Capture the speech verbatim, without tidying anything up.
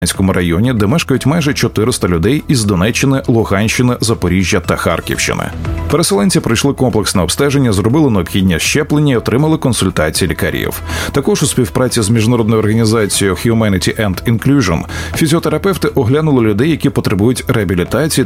районі, де мешкають майже чотириста людей із Донеччини, Луганщини, Запоріжжя та Харківщини. Переселенці пройшли комплексне обстеження, зробили необхідні щеплення і отримали консультації лікарів. Також у співпраці з міжнародною організацією Humanity and Inclusion фізіотерапевти оглянули людей, які потребують реабілітації